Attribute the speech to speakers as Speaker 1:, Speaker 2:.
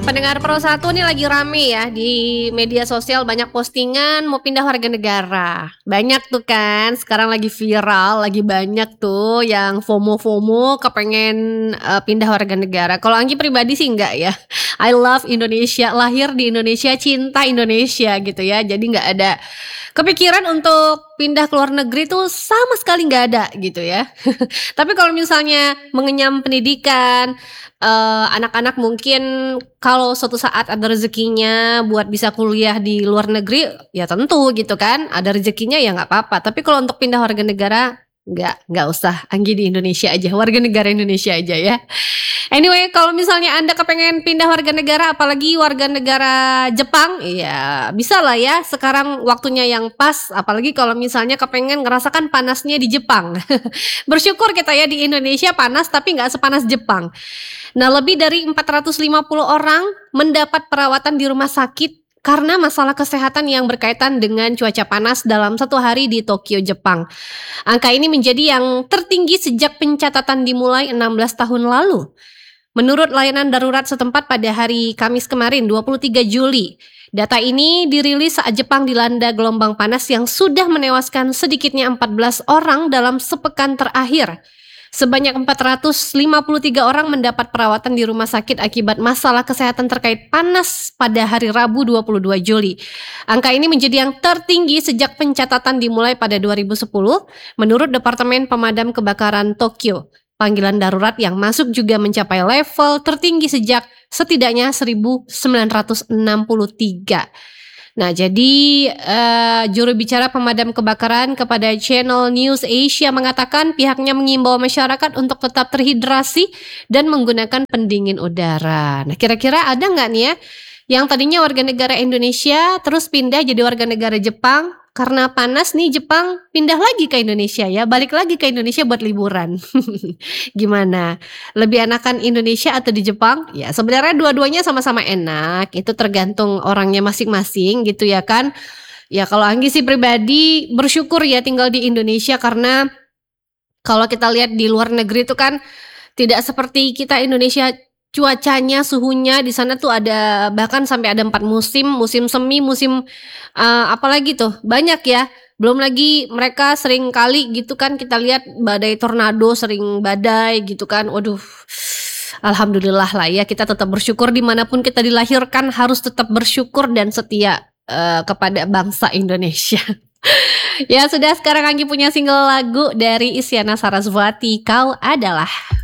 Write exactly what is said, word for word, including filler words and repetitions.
Speaker 1: Pendengar Pro satu nih lagi rame ya di media sosial, banyak postingan mau pindah warga negara. Banyak tuh kan, sekarang lagi viral, lagi banyak tuh yang FOMO-FOMO kepengen uh, pindah warga negara. Kalau Anggi pribadi sih enggak ya. I love Indonesia, lahir di Indonesia, cinta Indonesia gitu ya. Jadi nggak ada kepikiran untuk pindah ke luar negeri tuh sama sekali nggak ada gitu ya. Tapi kalau misalnya mengenyam pendidikan, eh, anak-anak mungkin kalau suatu saat ada rezekinya buat bisa kuliah di luar negeri, ya tentu gitu kan, ada rezekinya ya nggak apa-apa. Tapi kalau untuk pindah warga negara, nggak, nggak usah. Anggi di Indonesia aja, warga negara Indonesia aja ya. Anyway, kalau misalnya Anda kepengen pindah warga negara, apalagi warga negara Jepang, ya bisa lah ya. Sekarang waktunya yang pas, apalagi kalau misalnya kepengen ngerasakan panasnya di Jepang. Bersyukur kita ya di Indonesia panas, tapi nggak sepanas Jepang. Nah, lebih dari empat ratus lima puluh orang mendapat perawatan di rumah sakit karena masalah kesehatan yang berkaitan dengan cuaca panas dalam satu hari di Tokyo, Jepang. Angka ini menjadi yang tertinggi sejak pencatatan dimulai enam belas tahun lalu. Menurut layanan darurat setempat pada hari Kamis kemarin, dua puluh tiga Juli, data ini dirilis saat Jepang dilanda gelombang panas yang sudah menewaskan sedikitnya empat belas orang dalam sepekan terakhir. Sebanyak empat ratus lima puluh tiga orang mendapat perawatan di rumah sakit akibat masalah kesehatan terkait panas pada hari Rabu dua puluh dua Juli. Angka ini menjadi yang tertinggi sejak pencatatan dimulai pada dua ribu sepuluh menurut Departemen Pemadam Kebakaran Tokyo. Panggilan darurat yang masuk juga mencapai level tertinggi sejak setidaknya seribu sembilan ratus enam puluh tiga. Nah, jadi uh, juru bicara pemadam kebakaran kepada Channel News Asia mengatakan pihaknya mengimbau masyarakat untuk tetap terhidrasi dan menggunakan pendingin udara. Nah, kira-kira ada nggak nih ya yang tadinya warga negara Indonesia terus pindah jadi warga negara Jepang karena panas nih Jepang, pindah lagi ke Indonesia ya, balik lagi ke Indonesia buat liburan. Gimana? Lebih enakan Indonesia atau di Jepang? Ya sebenarnya dua-duanya sama-sama enak, itu tergantung orangnya masing-masing gitu ya kan. Ya kalau Anggi sih pribadi bersyukur ya tinggal di Indonesia karena kalau kita lihat di luar negeri itu kan tidak seperti kita Indonesia. Cuacanya, suhunya di sana tuh ada bahkan sampai ada empat musim, musim semi, musim uh, apalagi tuh banyak ya. Belum lagi mereka sering kali gitu kan kita lihat badai tornado, sering badai gitu kan. Waduh, alhamdulillah lah ya kita tetap bersyukur dimanapun kita dilahirkan harus tetap bersyukur dan setia uh, kepada bangsa Indonesia. Ya sudah, sekarang Anggi punya single lagu dari Isyana Sarasvati, Kau Adalah.